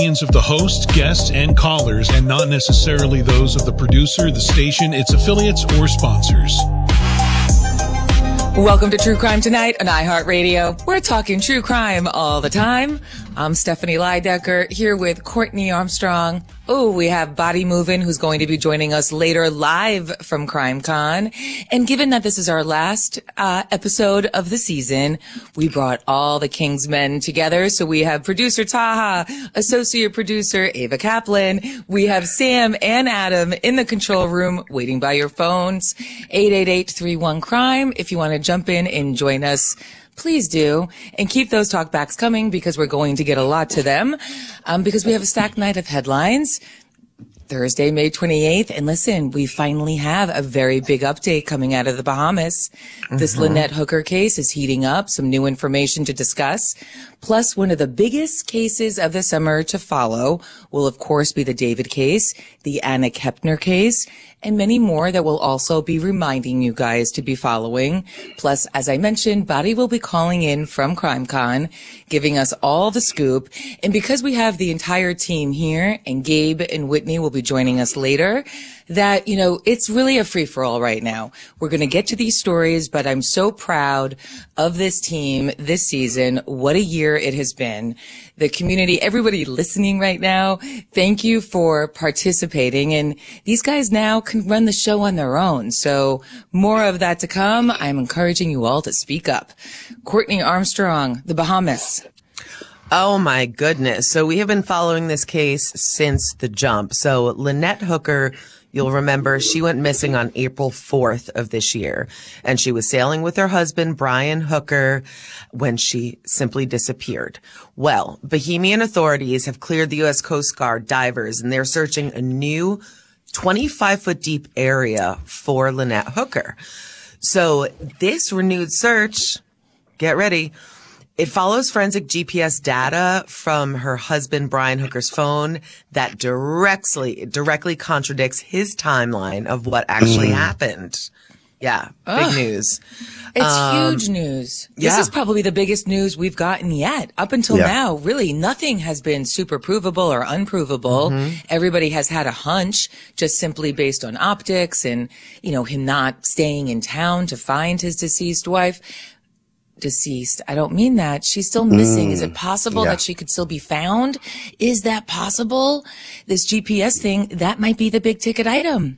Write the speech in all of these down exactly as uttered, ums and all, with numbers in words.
Of the host, guests, and callers, and not necessarily those of the producer, the station, its affiliates, or sponsors. Welcome to True Crime Tonight on iHeartRadio. We're talking true crime all the time. I'm Stephanie Leidecker here with Courtney Armstrong. Oh, we have Body Movin', who's going to be joining us later live from CrimeCon. And given that this is our last uh, episode of the season, we brought all the Kingsmen together. So we have producer Taha, associate producer Ava Kaplan. We have Sam and Adam in the control room waiting by your phones. eight eight eight, three one, crime. If you want to jump in and join us, please do. And keep those talkbacks coming because we're going to get a lot to them um, because we have a stacked night of headlines. Thursday, May twenty-eighth. And listen, we finally have a very big update coming out of the Bahamas. Mm-hmm. This Lynette Hooker case is heating up, some new information to discuss. Plus, one of the biggest cases of the summer to follow will, of course, be the David case, the Anna Kepner case, and many more that we'll also be reminding you guys to be following. Plus, as I mentioned, Body will be calling in from CrimeCon, giving us all the scoop. And because we have the entire team here, and Gabe and Whitney will be joining us later, that, you know, it's really a free-for-all right now. We're going to get to these stories, but I'm so proud of this team this season. What a year it has been. The community, everybody listening right now, thank you for participating. And these guys now can run the show on their own. So more of that to come. I'm encouraging you all to speak up. Courtney Armstrong, the Bahamas. Oh, my goodness. So we have been following this case since the jump. So Lynette Hooker, you'll remember, she went missing on April fourth of this year, and she was sailing with her husband, Brian Hooker, when she simply disappeared. Well, Bahamian authorities have cleared the U S Coast Guard divers, and they're searching a new twenty-five foot deep area for Lynette Hooker. So this renewed search, get ready, it follows forensic G P S data from her husband, Brian Hooker's phone that directly, directly contradicts his timeline of what actually mm. happened. Yeah. Ugh. Big news. It's um, huge news. This yeah. is probably the biggest news we've gotten yet. Up until yeah. now, really, nothing has been super provable or unprovable. Mm-hmm. Everybody has had a hunch just simply based on optics and, you know, him not staying in town to find his deceased wife. Deceased. I don't mean that. She's still missing. Mm, Is it possible yeah. that she could still be found? Is that possible? This G P S thing, that might be the big ticket item.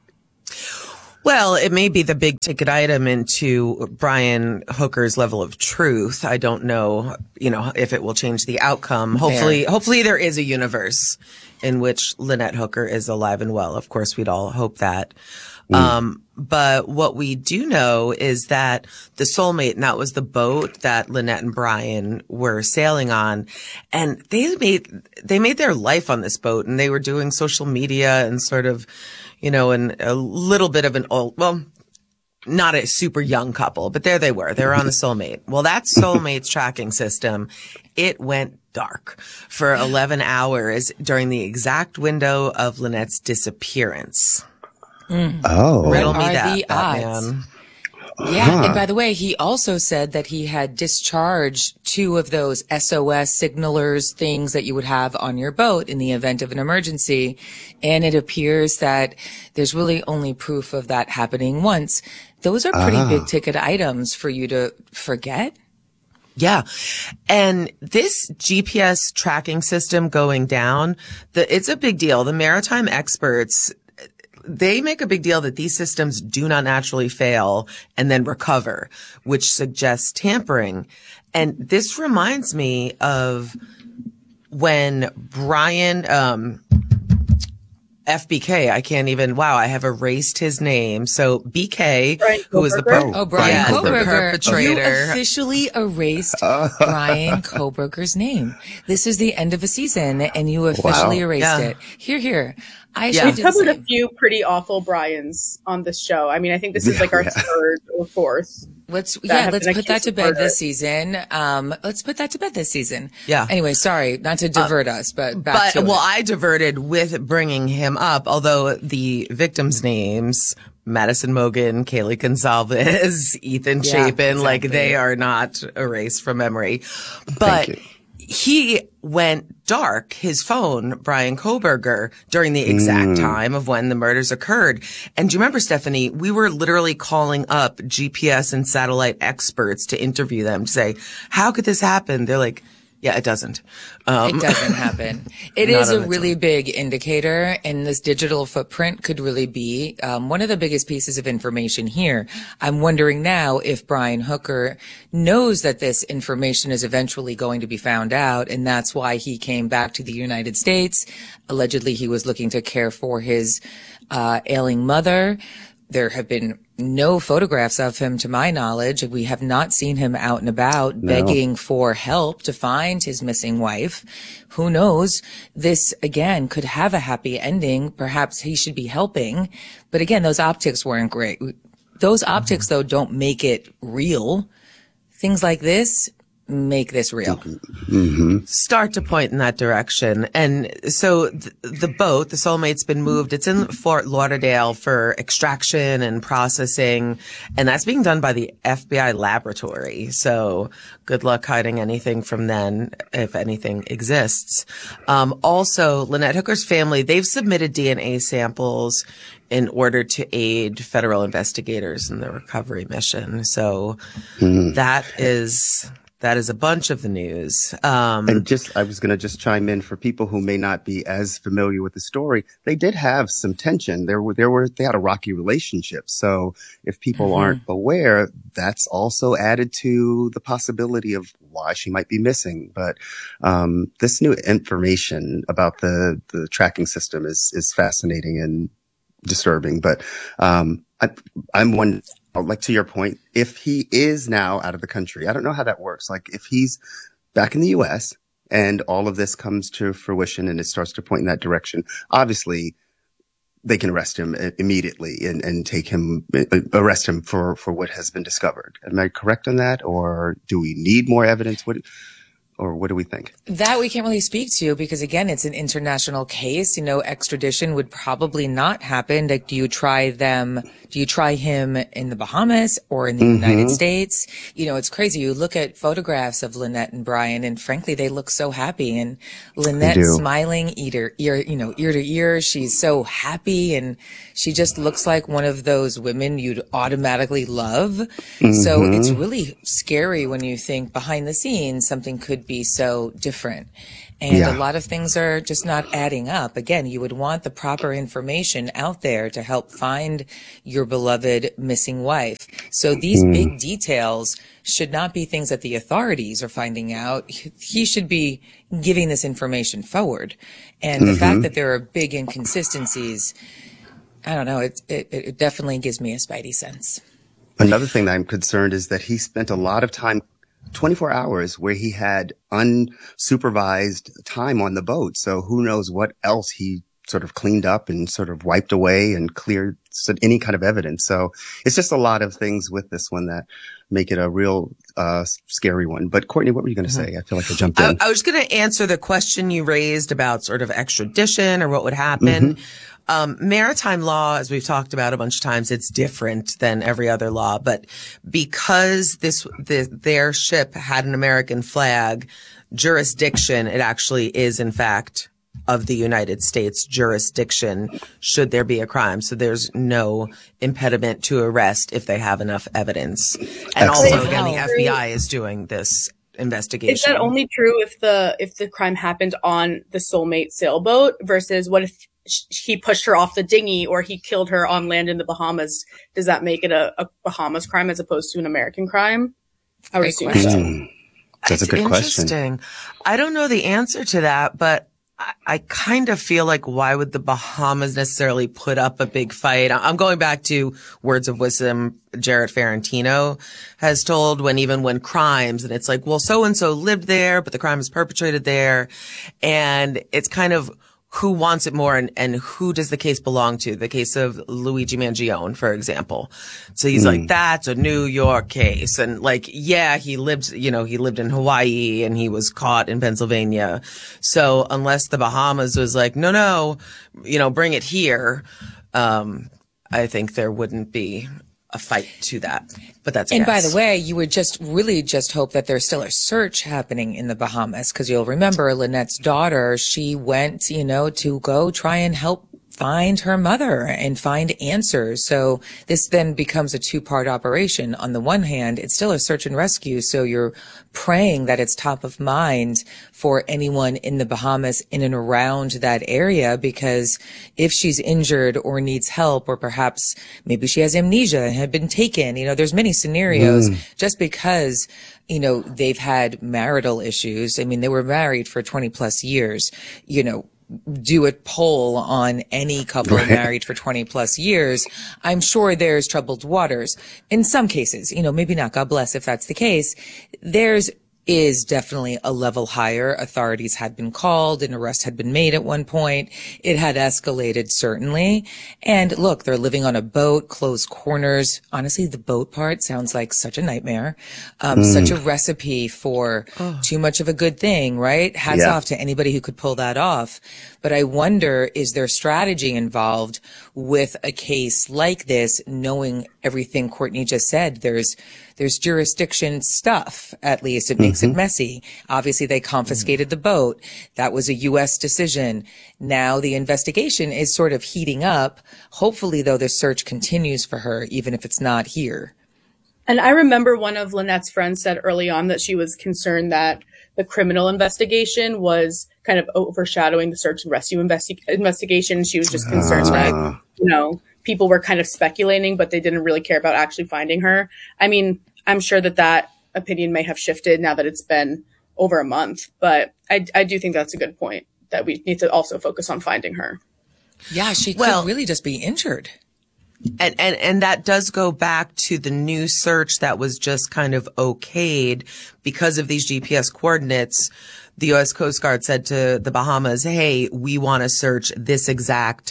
Well, it may be the big ticket item into Brian Hooker's level of truth. I don't know, you know, if it will change the outcome. Hopefully, there. hopefully there is a universe in which Lynette Hooker is alive and well. Of course, we'd all hope that. Mm. Um, but what we do know is that the Soulmate, and that was the boat that Lynette and Brian were sailing on, and they made, they made their life on this boat, and they were doing social media and sort of, you know, and a little bit of an old, well, not a super young couple, but there they were. They were on the Soulmate. Well, that Soulmate's tracking system, it went dark for eleven hours during the exact window of Lynette's disappearance. Mm. Oh. Riddle me that, the odds? Batman. Yeah, Huh. and by the way, he also said that he had discharged two of those S O S signalers things that you would have on your boat in the event of an emergency. And it appears that there's really only proof of that happening once. Those are pretty Ah. big ticket items for you to forget. Yeah. And this G P S tracking system going down, the, it's a big deal. The maritime experts, they make a big deal that these systems do not naturally fail and then recover, which suggests tampering. And this reminds me of when Brian, um, F B K, I can't even, wow, I have erased his name. So B K, Brian who was the Kohberger? per- Oh, Brian yes, the Kohberger. perpetrator. You officially erased Brian Kohberger's name. This is the end of a season, and you officially Wow. erased Yeah. it. Here, here. I Yeah. should We've do the covered a same. few pretty awful Brians on this show. I mean, I think this is like our Yeah. third or fourth. Let's that yeah, have let's been put that accused to of bed murder. this season. Um, let's put that to bed this season. Yeah. Anyway, sorry, not to divert us, but back But, to well, it. I diverted with bringing him up, although the victims' names, Madison Mogan, Kaylee Gonzalez, Ethan Yeah, Chapin, like exactly. they are not erased from memory. Thank But you. he went dark, his phone, Bryan Kohberger, during the exact mm. time of when the murders occurred. And do you remember, Stephanie, we were literally calling up G P S and satellite experts to interview them to say, how could this happen? They're like, yeah, it doesn't. Um, it doesn't happen. It is a really own. big indicator, and this digital footprint could really be um, one of the biggest pieces of information here. I'm wondering now if Brian Hooker knows that this information is eventually going to be found out, and that's why he came back to the United States. Allegedly, he was looking to care for his uh, ailing mother. There have been no photographs of him, to my knowledge. We have not seen him out and about no. begging for help to find his missing wife. Who knows? This, again, could have a happy ending. Perhaps he should be helping. But again, those optics weren't great. Those optics, though, don't make it real. Things like this make this real. Mm-hmm. Start to point in that direction. And so th- the boat, the Soulmate's been moved. It's in Fort Lauderdale for extraction and processing. And that's being done by the F B I laboratory. So good luck hiding anything from them, if anything exists. Um, also, Lynette Hooker's family, they've submitted D N A samples in order to aid federal investigators in the recovery mission. So mm-hmm. that is... That is a bunch of the news. Um, and just, I was going to just chime in for people who may not be as familiar with the story. They did have some tension. There were, there were, they had a rocky relationship. So if people mm-hmm. aren't aware, that's also added to the possibility of why she might be missing. But, um, this new information about the, the tracking system is, is fascinating and disturbing. But, um, I, I'm one. Like, to your point, if he is now out of the country, I don't know how that works. Like, if he's back in the U S and all of this comes to fruition and it starts to point in that direction, obviously they can arrest him immediately and, and take him, arrest him for, for what has been discovered. Am I correct on that? Or do we need more evidence? What, or what do we think? That we can't really speak to because, again, it's an international case. You know, extradition would probably not happen. Like, do you try them? Do you try him in the Bahamas or in the mm-hmm. United States? You know, it's crazy. You look at photographs of Lynette and Brian, and frankly, they look so happy. And Lynette smiling ear, ear, you know, ear to ear. She's so happy, and she just looks like one of those women you'd automatically love. Mm-hmm. So it's really scary when you think behind the scenes something could be so different. And yeah. a lot of things are just not adding up. Again, you would want the proper information out there to help find your beloved missing wife. So these mm. big details should not be things that the authorities are finding out. He should be giving this information forward. And mm-hmm. the fact that there are big inconsistencies, I don't know, it, it, it definitely gives me a spidey sense. Another thing that I'm concerned is that he spent a lot of time, twenty-four hours, where he had unsupervised time on the boat. So who knows what else he sort of cleaned up and sort of wiped away and cleared any kind of evidence. So it's just a lot of things with this one that make it a real uh scary one. But Courtney, what were you going to mm-hmm. say? I feel like I jumped in. I, I was going to answer the question you raised about sort of extradition or what would happen. Mm-hmm. Um, maritime law, as we've talked about a bunch of times, it's different than every other law. But because this, the, their ship had an American flag, jurisdiction, it actually is, in fact, of the United States jurisdiction should there be a crime. So there's no impediment to arrest if they have enough evidence. And also, again, the F B I is doing this investigation. Is that only true if the if the crime happened on the Soulmate sailboat versus what if he pushed her off the dinghy or he killed her on land in the Bahamas? Does that make it a, a Bahamas crime as opposed to an American crime? I would assume so. Mm. That's it's a good interesting. question. I don't know the answer to that, but I, I kind of feel like why would the Bahamas necessarily put up a big fight? I'm going back to words of wisdom Jarrett Ferrantino has told, when even when crimes, and it's like, well, so-and-so lived there, but the crime was perpetrated there. And it's kind of who wants it more and, and who does the case belong to? The case of Luigi Mangione, for example. So he's mm. like, that's a New York case. And like, yeah, he lived, you know, he lived in Hawaii and he was caught in Pennsylvania. So unless the Bahamas was like, no, no, you know, bring it here, um, I think there wouldn't be a fight to that. But that's And a by guess. the way, you would just really just hope that there's still a search happening in the Bahamas, because you'll remember Lynette's daughter, she went, you know, to go try and help find her mother and find answers. So this then becomes a two-part operation. On the one hand, it's still a search and rescue, so you're praying that it's top of mind for anyone in the Bahamas in and around that area, because if she's injured or needs help, or perhaps maybe she has amnesia and had been taken, you know, there's many scenarios. Mm. Just because, you know, they've had marital issues. I mean, they were married for twenty plus years, you know, do a poll on any couple right. married for twenty plus years, I'm sure there's troubled waters. In some cases, you know, maybe not, God bless if that's the case. There's is definitely a level higher. Authorities had been called, an arrest had been made at one point. It had escalated, certainly. And look, they're living on a boat, closed corners. Honestly, the boat part sounds like such a nightmare. Um, mm. Such a recipe for oh. too much of a good thing, right? Hats yeah. off to anybody who could pull that off. But I wonder, is there strategy involved with a case like this, knowing everything Courtney just said? There's There's jurisdiction stuff, at least. It makes mm-hmm. it messy. Obviously, they confiscated mm-hmm. the boat. That was a U S decision. Now the investigation is sort of heating up. Hopefully, though, the search continues for her, even if it's not here. And I remember one of Lynette's friends said early on that she was concerned that the criminal investigation was kind of overshadowing the search and rescue investi- investigation. She was just concerned uh. that, you know, people were kind of speculating, but they didn't really care about actually finding her. I mean, I'm sure that that opinion may have shifted now that it's been over a month, but I, I do think that's a good point, that we need to also focus on finding her. Yeah, she could well, really just be injured. And, and, and that does go back to the new search that was just kind of okayed because of these G P S coordinates. The U S Coast Guard said to the Bahamas, hey, we want to search this exact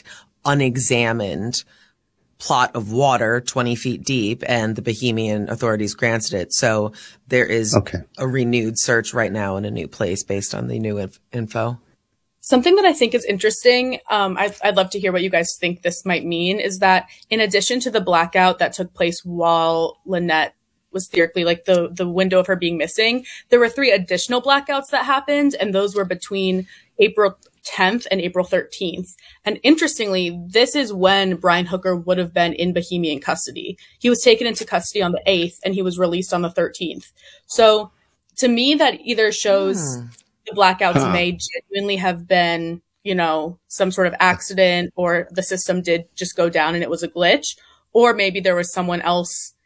unexamined plot of water twenty feet deep, and the Bahamian authorities granted it. So there is okay. a renewed search right now in a new place based on the new inf- info. Something that I think is interesting, um, I'd, I'd love to hear what you guys think this might mean, is that in addition to the blackout that took place while Lynette was theoretically like the, the window of her being missing, there were three additional blackouts that happened, and those were between April tenth and April thirteenth. And interestingly, this is when Brian Hooker would have been in Bahamian custody. He was taken into custody on the eighth and he was released on the thirteenth. So to me, that either shows hmm. the blackouts huh. may genuinely have been, you know, some sort of accident, or the system did just go down and it was a glitch, or maybe there was someone else